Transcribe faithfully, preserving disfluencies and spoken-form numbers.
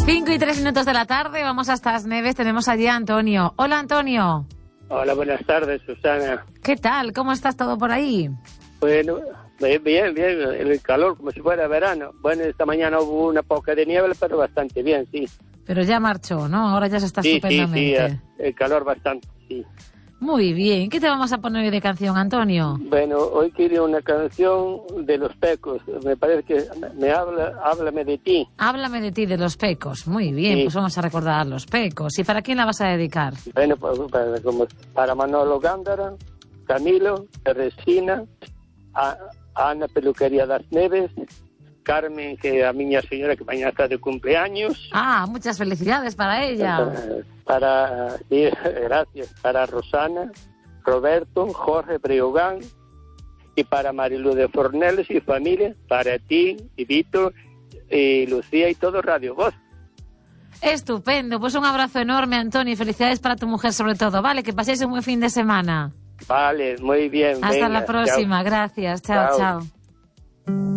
Cinco y tres minutos de la tarde, vamos hasta las Neves, tenemos allí a Antonio. Hola, Antonio. Hola, buenas tardes, Susana. ¿Qué tal? ¿Cómo estás todo por ahí? Bueno, bien, bien, el calor como si fuera verano. Bueno, esta mañana hubo una poca de nieve, pero bastante bien, sí. Pero ya marchó, ¿no? Ahora ya se está sí, estupendamente. Sí, sí, el calor bastante, sí. Muy bien. ¿Qué te vamos a poner hoy de canción, Antonio? Bueno, hoy quería una canción de Los Pecos. Me parece que me habla, háblame de ti. Háblame de ti, de Los Pecos. Muy bien, sí. Pues vamos a recordar a Los Pecos. ¿Y para quién la vas a dedicar? Bueno, pues, para, como, para Manolo Gándara, Camilo, Resina, a, a Ana Peluquería das Neves, Carmen, que a miña señora que mañana está de cumpleaños. Ah, muchas felicidades para ella. Para, sí, gracias. Para Rosana, Roberto, Jorge Breogán y para Marilu de Forneles y familia, para ti y Víctor y Lucía y todo Radio Voz. Estupendo, pues un abrazo enorme, Antonio, y felicidades para tu mujer sobre todo, ¿vale? Que paséis un buen fin de semana. Vale, muy bien. Hasta venga, la próxima, chao. Gracias, chao, chao. chao.